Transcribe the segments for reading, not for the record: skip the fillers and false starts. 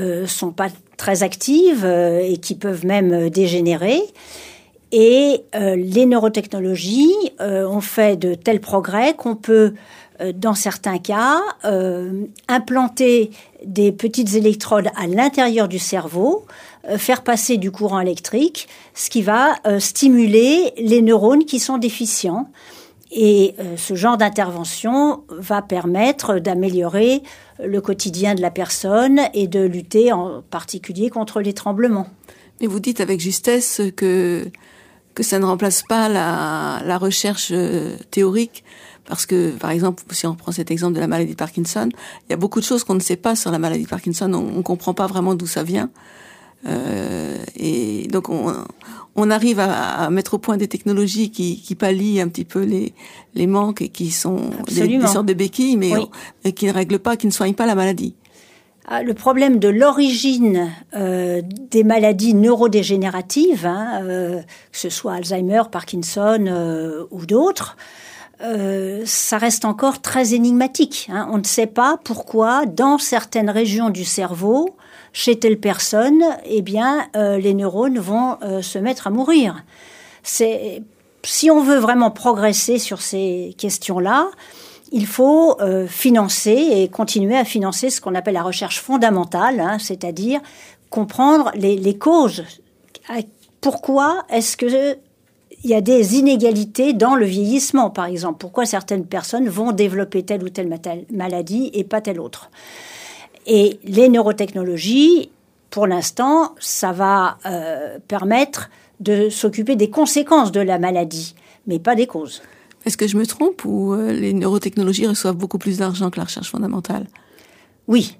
sont pas très actives et qui peuvent même dégénérer. Et les neurotechnologies ont fait de tels progrès qu'on peut, dans certains cas, implanter des petites électrodes à l'intérieur du cerveau, faire passer du courant électrique, ce qui va stimuler les neurones qui sont déficients. Et ce genre d'intervention va permettre d'améliorer le quotidien de la personne et de lutter en particulier contre les tremblements. Mais vous dites avec justesse que ça ne remplace pas la recherche théorique, parce que, par exemple, si on prend cet exemple de la maladie de Parkinson, il y a beaucoup de choses qu'on ne sait pas sur la maladie de Parkinson, on ne comprend pas vraiment d'où ça vient. Et donc on arrive à mettre au point des technologies qui pallient un petit peu les manques et qui sont des sortes de béquilles, mais qui ne règlent pas, qui ne soignent pas la maladie. Le problème de l'origine des maladies neurodégénératives, que ce soit Alzheimer, Parkinson ou d'autres, ça reste encore très énigmatique. On ne sait pas pourquoi, dans certaines régions du cerveau, chez telle personne, les neurones vont se mettre à mourir. Si on veut vraiment progresser sur ces questions-là, il faut financer et continuer à financer ce qu'on appelle la recherche fondamentale, c'est-à-dire comprendre les causes. Pourquoi est-ce que il y a des inégalités dans le vieillissement, par exemple? Pourquoi certaines personnes vont développer telle ou telle maladie et pas telle autre? Et les neurotechnologies, pour l'instant, ça va permettre de s'occuper des conséquences de la maladie, mais pas des causes. Est-ce que je me trompe ou les neurotechnologies reçoivent beaucoup plus d'argent que la recherche fondamentale? Oui.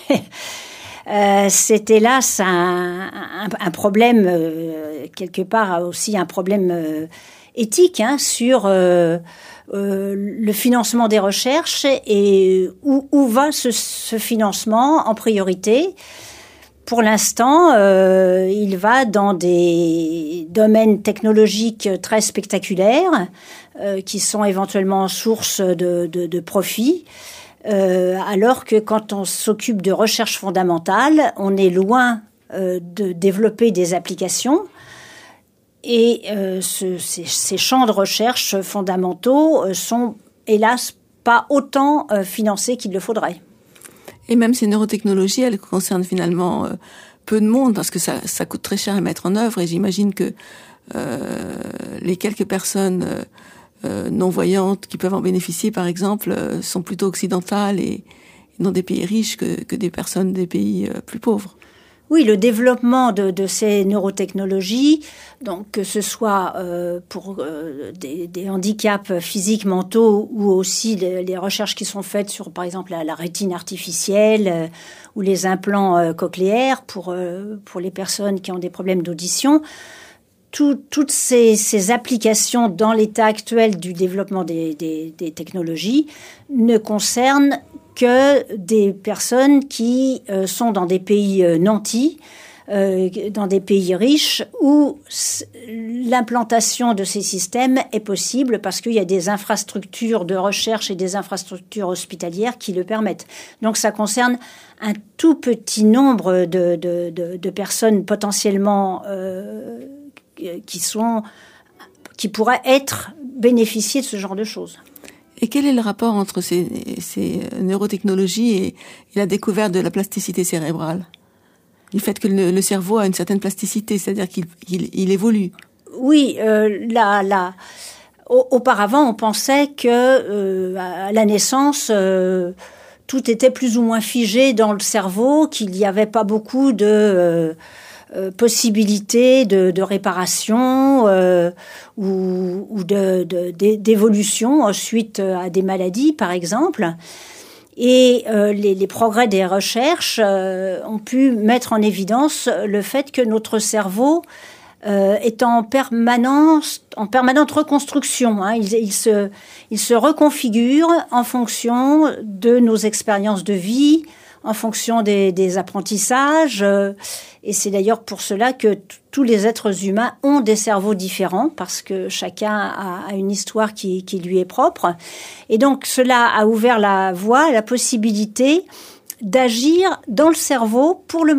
C'est hélas un problème, quelque part aussi un problème éthique sur le financement des recherches et où va ce financement en priorité. Pour l'instant, il va dans des domaines technologiques très spectaculaires qui sont éventuellement source de profit. Alors que quand on s'occupe de recherche fondamentale, on est loin de développer des applications. Et ces champs de recherche fondamentaux sont, hélas, pas autant financés qu'il le faudrait. Et même ces neurotechnologies, elles concernent finalement peu de monde, parce que ça coûte très cher à mettre en œuvre. Et j'imagine que les quelques personnes non-voyantes qui peuvent en bénéficier, par exemple, sont plutôt occidentales et dans des pays riches que des personnes des pays plus pauvres. Oui, le développement de ces neurotechnologies, donc que ce soit pour des handicaps physiques, mentaux, ou aussi les recherches qui sont faites sur, par exemple, la rétine artificielle ou les implants cochléaires pour les personnes qui ont des problèmes d'audition. Toutes ces applications dans l'état actuel du développement des technologies ne concernent que des personnes qui sont dans des pays nantis, dans des pays riches, où l'implantation de ces systèmes est possible parce qu'il y a des infrastructures de recherche et des infrastructures hospitalières qui le permettent. Donc ça concerne un tout petit nombre de personnes potentiellement qui pourraient bénéficier de ce genre de choses. Et quel est le rapport entre ces neurotechnologies et la découverte de la plasticité cérébrale? Du fait que le cerveau a une certaine plasticité, c'est-à-dire qu'il évolue. Oui, auparavant, on pensait que à la naissance, tout était plus ou moins figé dans le cerveau, qu'il n'y avait pas beaucoup de possibilités de réparation ou d'évolution suite à des maladies, par exemple. Et les progrès des recherches ont pu mettre en évidence le fait que notre cerveau est en permanente reconstruction. Il se reconfigure en fonction de nos expériences de vie, en fonction des apprentissages. Et c'est d'ailleurs pour cela que tous les êtres humains ont des cerveaux différents, parce que chacun a une histoire qui lui est propre. Et donc cela a ouvert la voie, la possibilité d'agir dans le cerveau pour le